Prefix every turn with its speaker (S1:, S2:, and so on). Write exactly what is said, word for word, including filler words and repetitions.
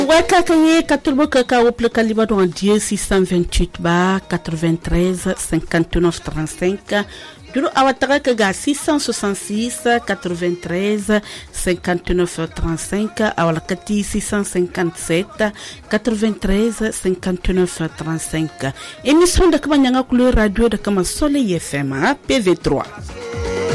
S1: Wakakaye Katulbo Kakao Plekaliba dans Dieu six cent vingt-huit ba quatre-vingt-treize cinquante-neuf trente-cinq. Duro Awataraka ga six cent soixante-six quatre-vingt-treize cinquante-neuf trente-cinq. Awalakati six cent cinquante-sept quatre-vingt-treize cinquante-neuf trente-cinq. Émission de Kamanyanga Couleur Radio de Kama Soleil F M P V trois.